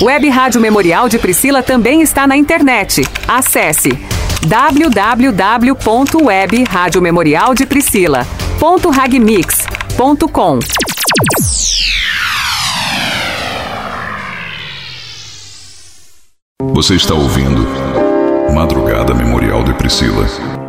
Web Rádio Memorial de Priscila também está na internet. Acesse www.webradiomemorialdepriscila.ragmix.com. Você está ouvindo Madrugada Memorial de Priscila.